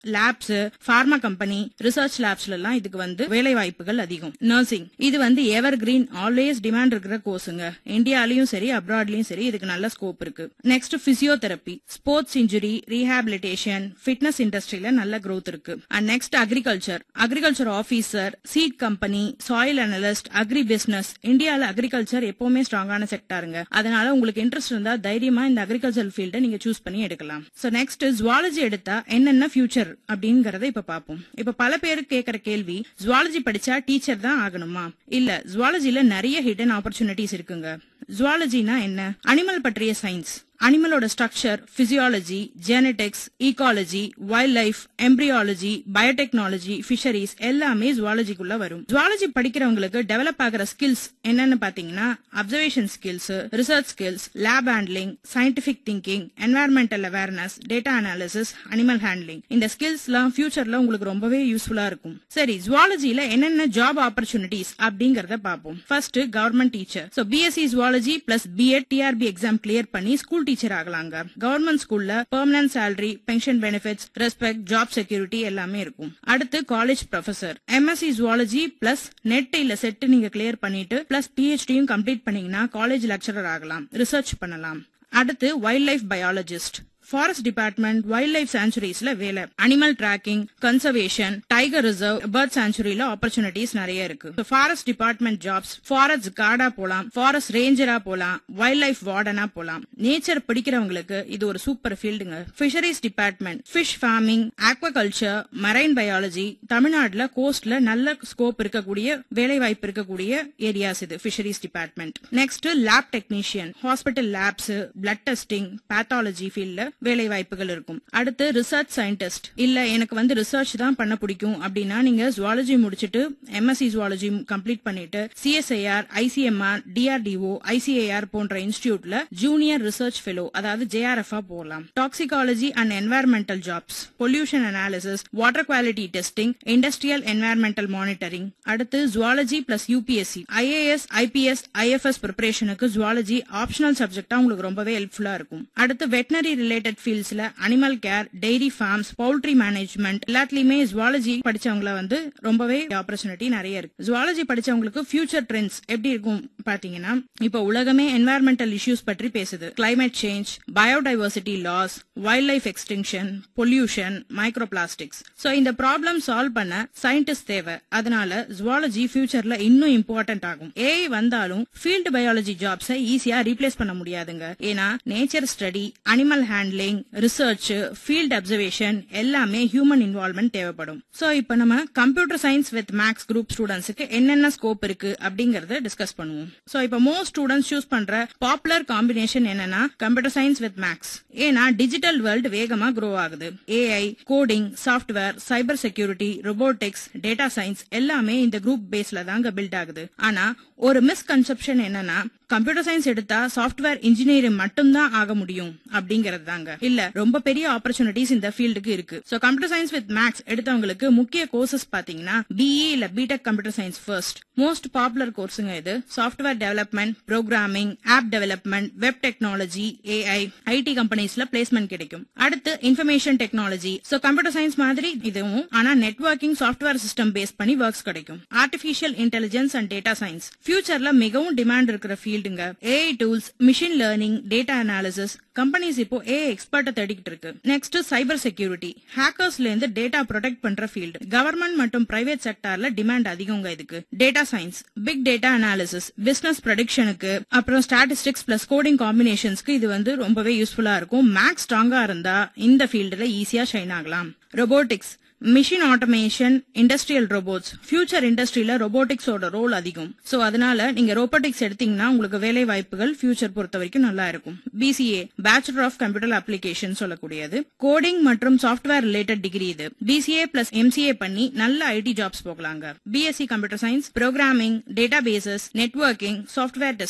Labs, pharma company, research லேப்ஸ்ல எல்லாம் இதுக்கு வந்து வேலை வாய்ப்புகள் அதிகம். நர்சிங் இது வந்து எவர் கிரீன் ஆல்வேஸ் டிமாண்ட் இருக்கிற கோர்ஸுங்க. இந்தியாலயும் சரி அப்ராட்லயும் சரி இதுக்கு நல்ல ஸ்கோப் இருக்கு. Next physiotherapy, sports injury rehabilitation, fitness இண்டஸ்ட்ரியில நல்ல growth இருக்கு. And next agriculture officer, seat company, soil analyst, agri business. இந்தியால அக்ரிகல்ச்சர் எப்பவுமே ஸ்ட்ராங்கான செக்டாருங்க. அதனால உங்களுக்கு இன்ட்ரெஸ்ட் இருந்தா தைரியமா இந்த அக்ரிகல்ச்சர் ஃபீல்ட நீங்க சூஸ் பண்ணி எடுக்கலாம். சோ நெக்ஸ்ட் ஜுவாலஜி எடுத்தா என்னென்ன ஃபியூச்சர் அப்படிங்கறத இப்ப பாப்போம். இப்ப பல பேருக்கு கேக்குற கேள்வி, ஜுவாலஜி படிச்சா டீச்சர் தான் ஆகணுமா? இல்ல, ஜுவாலஜில நிறைய ஹிடன் ஆப்பர்ச்சுனிட்டிஸ் இருக்குங்க. ஜுவாலஜினா என்ன? அனிமல் பற்றிய science. அனிமலோட structure, physiology, genetics, ecology, wild life, embryology, biotechnology, fisheries எல்லாமே ஜுவாலஜிக்குள்ள வரும். ஜுவாலஜி படிக்கிறவங்களுக்கு டெவலப் ஆகிற ஸ்கில்ஸ் என்னன்னு பாத்தீங்கன்னா observation skills, research skills, lab handling, scientific thinking, environmental awareness, data analysis, animal handling. இந்த ஸ்கில்ஸ் எல்லாம் ஃபியூச்சர்ல உங்களுக்கு ரொம்பவே யூஸ்ஃபுல்லா இருக்கும். சரி, ஜுவாலஜில என்னென்ன ஜாப் ஆப்பர்ச்சுனிட்டிஸ் அப்படிங்கறத பாப்போம். First government teacher. So BSc zoology plus BEd TRP exam clear பண்ணி ஸ்கூல் டீச்சர் ஆகலாங்க. கவர்மெண்ட் ஸ்கூல்ல permanent salary, pension benefits, respect, job security எல்லாமே இருக்கும். அடுத்து college professor. MSc zoology plus net இல்ல செட் நீங்க கிளியர் பண்ணிட்டு பிளஸ் பிஹெச்டியும் கம்ப்ளீட் பண்ணீங்கன்னா college lecturer ஆகலாம், ரிசர்ச் பண்ணலாம். அடுத்து wild life biologist. Forest department, wild life சான்ச்சுரிஸ்ல வேலை. Animal tracking, conservation, tiger reserve, bird சான்ச்சுரியில opportunities நிறைய இருக்கு. ஃபாரஸ்ட் டிபார்ட்மெண்ட் ஜாப்ஸ், ஃபாரஸ்ட் கார்டா போலாம், ஃபாரஸ்ட் ரேஞ்சரா போலாம், வைல்ட் லைஃப் வார்டனா போலாம். நேச்சர் பிடிக்கிறவங்களுக்கு இது ஒரு super ஃபீல்டுங்க. Fisheries department, fish farming, ஆக்வாகல்ச்சர், marine biology. தமிழ்நாட்டுல கோஸ்ட்ல நல்ல ஸ்கோப் இருக்கக்கூடிய வேலை வாய்ப்பு இருக்கக்கூடிய ஏரியாஸ் இது fisheries department. Next lab technician, hospital labs, blood testing, pathology ஃபீல்ட்ல வேலை வாய்ப்புகள் இருக்கும். அடுத்து ரிசர்ச் சயின்டிஸ்ட். இல்ல எனக்கு வந்து ரிசர்ச் தான் பண்ண பிடிக்கும் அப்படின்னா நீங்க ஜுவாலஜி முடிச்சிட்டு எம்எஸ்சி ஜுவாலஜி கம்ப்ளீட் பண்ணிட்டு சிஎஸ்ஐஆர், ஐசிஎம்ஆர், டிஆர்டிஓ, ஐசிஏஆர் போன்ற இன்ஸ்டிடியூட்ல ஜூனியர் ரிசர்ச் ஃபெலோ அதாவது ஜேஆர்எஃப் போகலாம். Toxicology and environmental jobs, pollution analysis, water quality testing, industrial environmental monitoring. அடுத்து zoology plus UPSC, IAS, IPS, IFS ப்ரிப்பரேஷனுக்கு zoology optional சப்ஜெக்டா உங்களுக்கு ரொம்பவே ஹெல்ப்ஃபுல்லா இருக்கும். அடுத்து veterinary related ஃபீல்ட்ஸ்ல animal care, dairy forms, poultry management எல்லாத்துலயுமே zoology படிச்சவங்கள வந்து ரொம்பவே ஆப்பர்ச்சுனிட்டி நிறைய இருக்கு. ஜுவாலஜி படிச்சவங்களுக்கு ஃபியூச்சர் ட்ரெண்ட்ஸ் எப்படி இருக்கும் பாத்தீங்கன்னா, இப்ப உலகமே என்வாயர்மெண்டல் இஷ்யூஸ் பற்றி பேசுது. Climate change, biodiversity loss, wild life extinction, pollution, micro plastics. So இந்த ப்ராப்ளம் சால்வ் பண்ண சயின்டிஸ்ட் தேவை. அதனால ஜுவாலஜி ஃபியூச்சர்ல இன்னும் இம்பார்ட்டன்ட் ஆகும். ஏஐ வந்தாலும் ஃபீல்டு பயாலஜி ஜாப்ஸை ஈஸியா ரீப்ளேஸ் பண்ண முடியாதுங்க. ஏன்னா nature study, animal handling, research, field observation எல்லாமே ஹியூமன் இன்வால்வ்மெண்ட் தேவைப்படும். சோ இப்போ நம்ம computer science with maths group ஸ்டூடெண்ட்ஸ்க்கு என்னென்ன ஸ்கோப் இருக்கு அப்படிங்கறத டிஸ்கஸ் பண்ணுவோம். சோ இப்போ மோஸ்ட் ஸ்டூடெண்ட்ஸ் சூஸ் பண்ற பாப்புலர் காம்பினேஷன் என்னன்னா கம்ப்யூட்டர் சயின்ஸ் வித் மேக்ஸ். ஏன்னா டிஜிட்டல் வேர்ல்ட் வேகமா க்ரோ ஆகுது. AI, coding, software, cyber security, robotics, data science எல்லாமே இந்த குரூப் பேஸ்ல தாங்க பில்ட் ஆகுது. ஆனா ஒரு மிஸ்கன்செப்ஷன் என்னன்னா கம்ப்யூட்டர் சயின்ஸ் எடுத்தா சாஃப்ட்வேர் இன்ஜினியரிங் மட்டும்தான் ஆக முடியும் அப்படிங்கறது தாங்க. இல்ல, ரொம்ப பெரிய ஆப்பர்ச்சுனிட்டிஸ் இந்த ஃபீல்டுக்கு இருக்கு. So computer science with maths எடுத்தவங்களுக்கு முக்கிய கோர்சஸ் பாத்தீங்கன்னா பிஇ இல்ல BTech computer science first. Most popular கோர்ஸுங்க இது. Software development, programming, app development, web technology, AI, ID கம்பெனிஸ்ல placement கிடைக்கும். அடுத்து information technology. So computer science மாதிரி இதுவும், ஆனா நெட்வொர்க்கிங், சாஃப்ட்வேர் சிஸ்டம் பேஸ் பண்ணி ஒர்க்ஸ் கிடைக்கும். Artificial intelligence and data science ஃபியூச்சர்ல மிகவும் டிமாண்ட் இருக்கிற ஃபீல்டுங்க. AI tools, machine learning, data analysis companies இப்போ ஏஐ எக்ஸ்பர்ட்டை தேடிக்கிட்டு இருக்கு. நெக்ஸ்ட் சைபர் செக்யூரிட்டி, ஹேக்கர்ஸ்ல இருந்து டேட்டா ப்ரொடெக்ட் பண்ற ஃபீல்டு. கவர்மெண்ட் மற்றும் பிரைவேட் செக்டார்ல டிமாண்ட் அதிகங்க இதுக்கு. Data science, big data analysis, business ப்ரெடிக்ஷனுக்கு, அப்புறம் ஸ்டாட்டிஸ்டிக்ஸ் பிளஸ் கோடிங் காம்பினேஷன்ஸ்க்கு இது வந்து ரொம்பவே யூஸ்ஃபுல்லா இருக்கும். மேக்ஸ் ஸ்ட்ராங்கா இருந்தா இந்த ஃபீல்டுல ஈஸியா ஷைன் ஆகலாம். Robotics, machine automation, industrial robots. Future இண்டஸ்ட்ரியில ரோபோட்டிக்ஸோட ரோல் அதிகம். சோ அதனால நீங்க ரோபோட்டிக்ஸ் எடுத்தீங்கன்னா உங்களுக்கு வேலை வாய்ப்புகள் ஃபியூச்சர் பொறுத்த வரைக்கும் நல்லா இருக்கும். PCA, bachelor of computer application சொல்லக்கூடியது. கோடிங் மற்றும் சாஃப்ட்வேர் ரிலேட்டட் டிகிரி இது. பிசிஏ பிளஸ் எம்சிஏ பண்ணி நல்ல ஐடி ஜாப்ஸ் போகலாங்க. BSc computer science, programming, data bases, networking, software testing,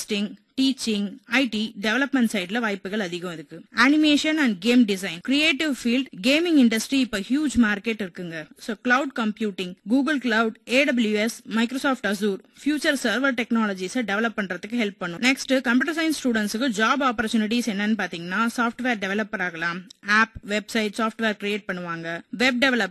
teaching, ID, development சைடுல வாய்ப்புகள் அதிகம் இருக்கு. Animation and game design, creative field, gaming industry இப்ப ஹியூஜ் மார்க்கெட் இருக்குங்க. So cloud computing, Google cloud, AWS, Microsoft Azure, future server technologies develop பண்றதுக்கு help பண்ணும். Next computer science ஸ்டூடெண்ட்ஸ்க்கு job opportunities என்னன்னு பாத்தீங்கன்னா சாஃப்ட்வேர் டெவலப்பர் ஆகலாம், ஆப், வெப்சைட், சாஃப்ட்வேர் கிரியேட் பண்ணுவாங்க, web develop